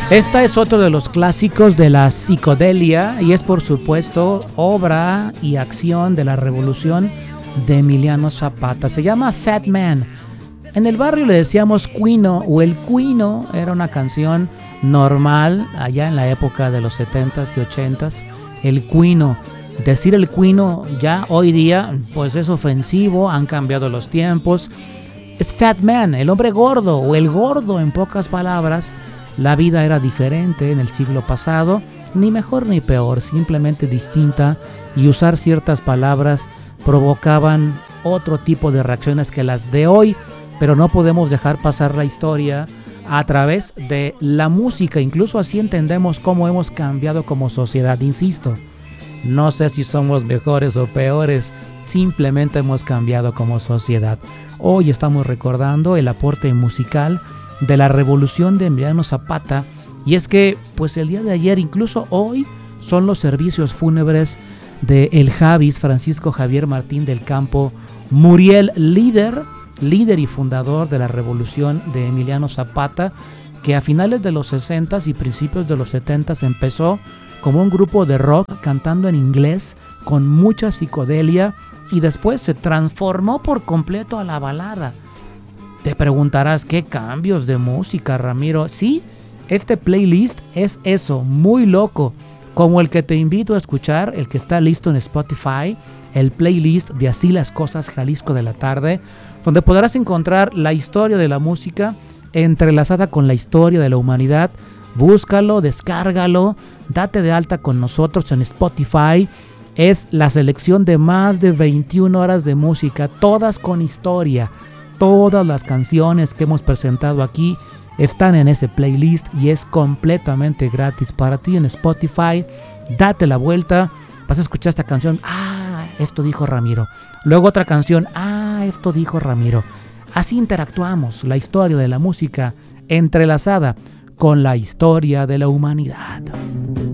Esta es otro de los clásicos de la psicodelia y es por supuesto obra y acción de la revolución de Emiliano Zapata. Se llama Fat Man. En el barrio le decíamos cuino o el cuino, era una canción normal allá en la época de los 70s y 80s. El cuino. Decir el cuino ya hoy día pues es ofensivo, han cambiado los tiempos. Es Fat Man, el hombre gordo o el gordo en pocas palabras. La vida era diferente en el siglo pasado, ni mejor ni peor, simplemente distinta, y usar ciertas palabras provocaban otro tipo de reacciones que las de hoy, pero no podemos dejar pasar la historia a través de la música, incluso así entendemos cómo hemos cambiado como sociedad, insisto. No sé si somos mejores o peores, simplemente hemos cambiado como sociedad. Hoy estamos recordando el aporte musical de la revolución de Emiliano Zapata, y es que pues el día de ayer, incluso hoy, son los servicios fúnebres de el Javis, Francisco Javier Martín del Campo Muriel, líder y fundador de la revolución de Emiliano Zapata, que a finales de los 60s y principios de los 70s empezó como un grupo de rock cantando en inglés con mucha psicodelia y después se transformó por completo a la balada. Te preguntarás, ¿qué cambios de música, Ramiro? Sí, este playlist es eso, muy loco, como el que te invito a escuchar, el que está listo en Spotify, el playlist de Así las Cosas Jalisco de la Tarde, donde podrás encontrar la historia de la música entrelazada con la historia de la humanidad. Búscalo, descárgalo, date de alta con nosotros en Spotify. Es la selección de más de 21 horas de música, todas con historia. Todas las canciones que hemos presentado aquí están en ese playlist y es completamente gratis para ti en Spotify. Date la vuelta, vas a escuchar esta canción. Esto dijo Ramiro. Luego otra canción. Esto dijo Ramiro. Así interactuamos, la historia de la música entrelazada con la historia de la humanidad.